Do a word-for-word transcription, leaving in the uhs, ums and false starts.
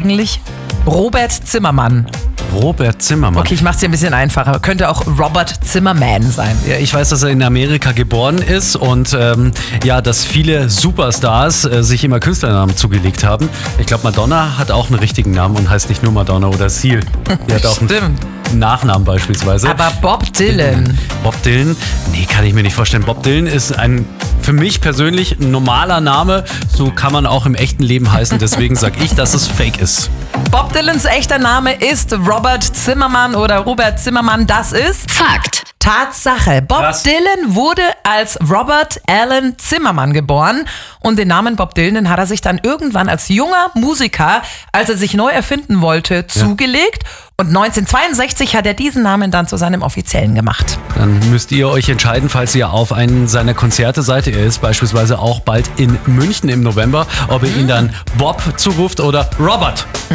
eigentlich Robert Zimmermann. Robert Zimmermann. Okay, ich mach's dir ein bisschen einfacher. Könnte auch Robert Zimmerman sein. Ja, ich weiß, dass er in Amerika geboren ist und ähm, ja, dass viele Superstars äh, sich immer Künstlernamen zugelegt haben. Ich glaube, Madonna hat auch einen richtigen Namen und heißt nicht nur Madonna oder Seal. Die hat auch einen Nachnamen beispielsweise. Aber Bob Dylan. Bob Dylan? Nee, kann ich mir nicht vorstellen. Bob Dylan ist ein für mich persönlich ein normaler Name. So kann man auch im echten Leben heißen. Deswegen sage ich, dass es fake ist. Bob Dylans echter Name ist Robert Zimmermann oder Robert Zimmermann. Das ist Fakt. Tatsache. Bob Krass. Dylan wurde als Robert Alan Zimmermann geboren und den Namen Bob Dylan den hat er sich dann irgendwann als junger Musiker, als er sich neu erfinden wollte, zugelegt. Und neunzehnhundertzweiundsechzig hat er diesen Namen dann zu seinem offiziellen gemacht. Dann müsst ihr euch entscheiden, falls ihr auf einen seiner Konzerte seid. Er ist beispielsweise auch bald in München im November, ob ihr ihn dann Bob zuruft oder Robert.